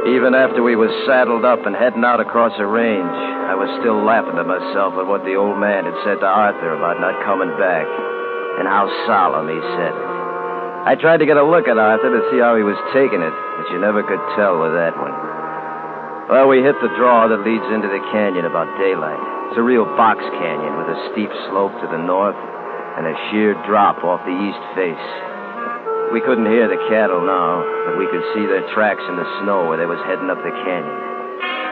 Even after we was saddled up and heading out across the range, I was still laughing to myself at what the old man had said to Arthur about not coming back, and how solemn he said it. I tried to get a look at Arthur to see how he was taking it, but you never could tell with that one. Well, we hit the draw that leads into the canyon about daylight. It's a real box canyon with a steep slope to the north and a sheer drop off the east face. We couldn't hear the cattle now, but we could see their tracks in the snow where they was heading up the canyon.